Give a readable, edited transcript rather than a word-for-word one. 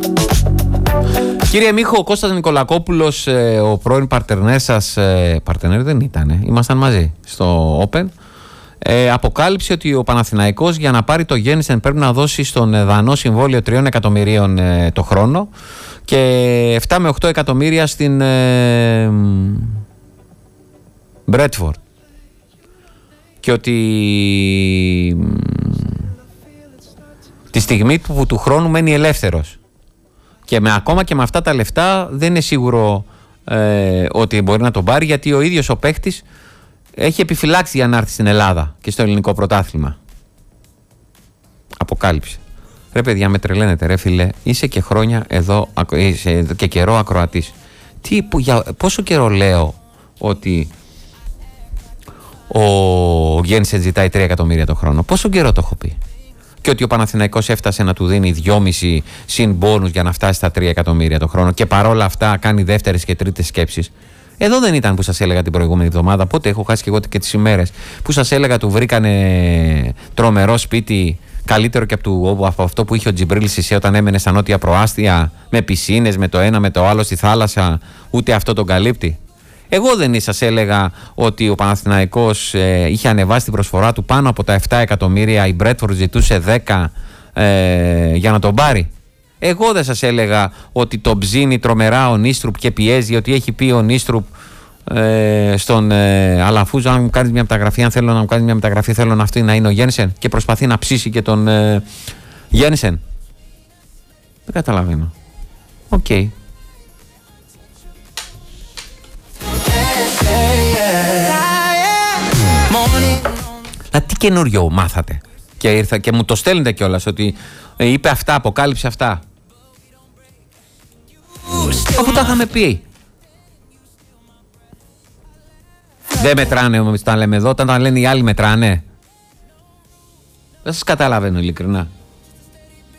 Κύριε Μίχο, ο Κώστας Νικολακόπουλος, ο πρώην παρτενέρ σας, παρτενέρ δεν ήτανε, ήμασταν μαζί στο Open, αποκάλυψε ότι ο Παναθηναϊκός για να πάρει το Γέννησεν πρέπει να δώσει στον Δανό συμβόλαιο 3 εκατομμυρίων το χρόνο και 7 με 8 εκατομμύρια στην Μπρέτφορντ. Και ότι τη στιγμή που του χρόνου μένει ελεύθερος. Και ακόμα και με αυτά τα λεφτά δεν είναι σίγουρο ότι μπορεί να τον πάρει, γιατί ο ίδιος ο παίχτης έχει επιφυλάξει για να έρθει στην Ελλάδα και στο ελληνικό πρωτάθλημα. Αποκάλυψε. Ρε παιδιά, με τρελαίνετε ρε φίλε, είσαι και χρόνια εδώ, είσαι και καιρό ακροατής. Πόσο καιρό λέω ότι ο Γέννησεν ζητάει 3 εκατομμύρια το χρόνο? Πόσο καιρό το έχω πει? Και ότι ο Παναθηναϊκός έφτασε να του δίνει 2,5 συν μπόνους για να φτάσει στα 3 εκατομμύρια το χρόνο και παρόλα αυτά κάνει δεύτερες και τρίτες σκέψεις. Εδώ δεν ήταν που σας έλεγα την προηγούμενη εβδομάδα, πότε έχω χάσει και εγώ και τις ημέρες, που σας έλεγα του βρήκανε τρομερό σπίτι, καλύτερο και από αυτό που είχε ο Τζιμπρίλ Σισέ όταν έμενε στα νότια προάστια, με πισίνες, με το ένα με το άλλο στη θάλασσα, ούτε αυτό τον καλύπτει? Εγώ δεν σας έλεγα ότι ο Παναθηναϊκός είχε ανεβάσει την προσφορά του πάνω από τα 7 εκατομμύρια, η Μπρέτφορντ ζητούσε 10 για να τον πάρει? Εγώ δεν σας έλεγα ότι τον ψήνει τρομερά ο Νίστρουπ και πιέζει, ότι έχει πει ο Νίστρουπ στον Αλαφούζο, αν μου κάνεις μια μεταγραφή, αν θέλω να μου κάνεις μια μεταγραφή, θέλω να αυτή να είναι ο Γέννησεν, και προσπαθεί να ψήσει και τον Γέννησεν. Δεν καταλαβαίνω. Οκ. Τι καινούριο μάθατε και ήρθα και μου το στέλνετε κιόλας ότι είπε αυτά, αποκάλυψε αυτά, αφού τα είχαμε πει? Δεν μετράνε όμως τα λέμε εδώ, όταν τα λένε οι άλλοι μετράνε? Δεν σας καταλαβαίνω ειλικρινά.